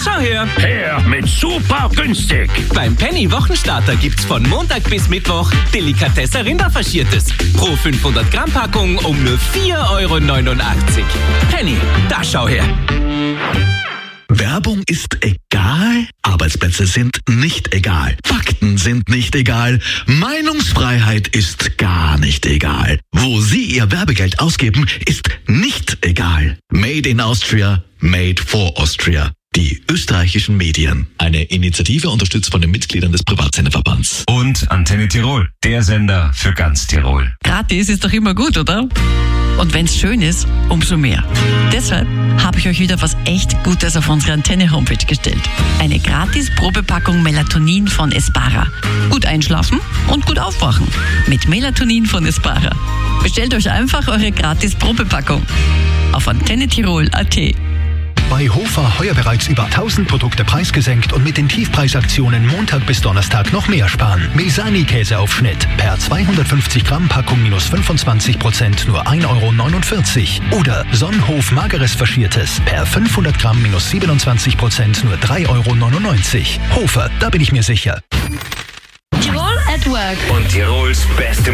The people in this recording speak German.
schau her. Her mit super günstig. Beim Penny Wochenstarter gibt's von Montag bis Mittwoch Delikatesse Rinderfaschiertes. Pro 500 Gramm Packung um nur 4,89 €. Penny, da schau her. Werbung ist egal, Arbeitsplätze sind nicht egal, Fakten sind nicht egal, Meinungsfreiheit ist gar nicht egal. Wo Sie Ihr Werbegeld ausgeben, ist nicht egal. Made in Austria, made for Austria. Die österreichischen Medien. Eine Initiative unterstützt von den Mitgliedern des Privatsenderverbands. Und Antenne Tirol, der Sender für ganz Tirol. Gratis ist doch immer gut, oder? Und wenn's schön ist, umso mehr. Deshalb habe ich euch wieder was echt Gutes auf unsere Antenne-Homepage gestellt. Eine gratis Probepackung Melatonin von Espara. Gut einschlafen und gut aufwachen. Mit Melatonin von Espara. Bestellt euch einfach eure gratis Probepackung auf antennetirol.at. Bei Hofer heuer bereits über 1000 Produkte preisgesenkt und mit den Tiefpreisaktionen Montag bis Donnerstag noch mehr sparen. Mesani-Käseaufschnitt per 250 Gramm Packung minus 25% nur 1,49 € Oder Sonnenhof Mageres Faschiertes per 500 Gramm minus 27% nur 3,99 €. Hofer, da bin ich mir sicher. Tirol at Work. Und Tirols beste